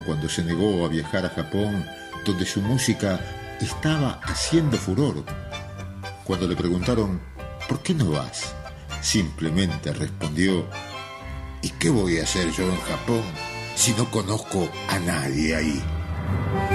cuando se negó a viajar a Japón, donde su música estaba haciendo furor. Cuando le preguntaron, ¿por qué no vas?, simplemente respondió, ¿y qué voy a hacer yo en Japón si no conozco a nadie ahí?